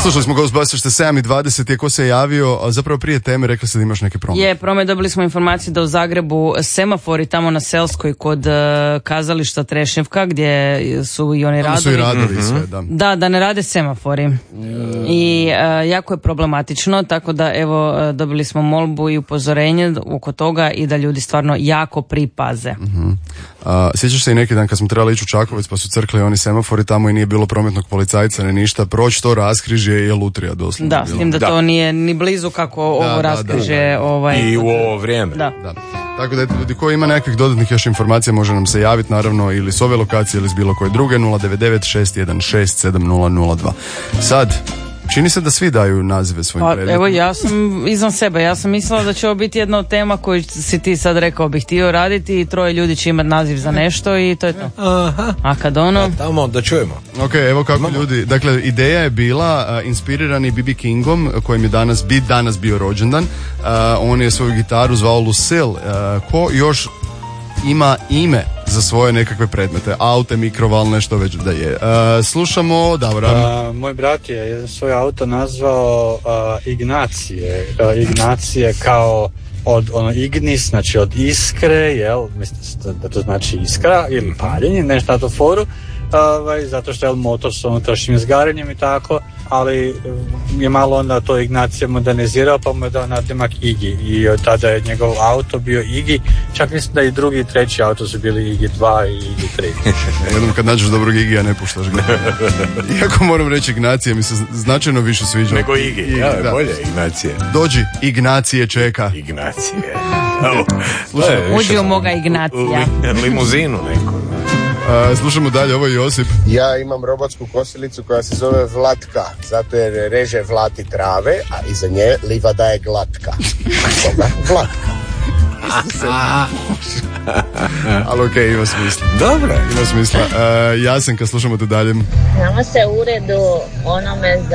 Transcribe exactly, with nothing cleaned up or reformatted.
Slušali smo Ghostbusters sedam i dvadeset, je ko se javio, a zapravo prije teme rekli ste da imaš neki promet. Je, promet, dobili smo informaciju da u Zagrebu semafori tamo na Selskoj kod uh, kazališta Trešnjevka gdje su i oni radovi. Su i radovi mm-hmm. sve, da. Da, da ne rade semafori. Mm. I uh, jako je problematično, tako da evo uh, dobili smo molbu i upozorenje oko toga i da ljudi stvarno jako pripaze. Mm-hmm. Uh, sjećaš se i neki dan kad smo trebali ići u Čakovec pa su crkli oni semafori tamo i nije bilo prometnog policajca ni ništa, proći to raskrižje je lutrija doslovno. Da, bilo. S tim da, da to nije ni blizu kako da, ovo da, raskrižje. Da, da, da. Ovaj, I u ovo vrijeme. Da. Da. Tako da ljudi koji ima nekakvih dodatnih još informacija može nam se javiti naravno ili s ove lokacije ili s bilo koje druge nula devet devet šest jedan šest sedam nula nula dva. Sad, čini se da svi daju nazive svojim pa, predmetima. Evo ja sam izvan sebe, ja sam mislila da će ovo biti jedna od tema koju si ti sad rekao bih htio raditi i troje ljudi će imati naziv za nešto i to je to. Aha. A kad ono... Ja, tamo da čujemo. Ok, evo kako Mamo. ljudi, dakle ideja je bila uh, inspirirani B B Kingom kojem je danas, bi danas bio rođendan. Uh, on je svoju gitaru zvao Lucille. Uh, ko još ima ime za svoje nekakve predmete, aute, mikrovalne, što već da je. Uh, slušamo Davora. Uh, moj brat je svoj auto nazvao uh, Ignacije. Uh, Ignacije kao od ono ignis, znači od iskre, jel, mislim da to znači iskra ili paljenje, nešto na to foru, ovaj, zato što je motor s unutrašnjim izgaranjem i tako, ali je malo onda to Ignacija modernizirao pa mu je dao nadimak Igi i od tada je njegov auto bio Igi, čak mislim da i drugi i treći auto su bili Igi dva i Igi tri. Jednom kad nađeš dobrog Igija ne puštaš ga. Iako moram reći Ignacija mi se značajno više sviđa. Nego Igi, Igi ja, da. Bolje Ignacije. Dođi, Ignacije čeka. Ignacije. Uđi u moga Ignacija. U limuzinu neko. Uh, slušamo dalje, ovo je Josip. Ja imam robotsku kosilicu koja se zove Vlatka, zato jer reže vlati trave, a iza nje livada je glatka. Toga Vlatka. Ali okej, okay, ima smisla. Dobro. Ima smisla. Uh, Jasenka, slušamo te dalje. Nama se u uredu onome za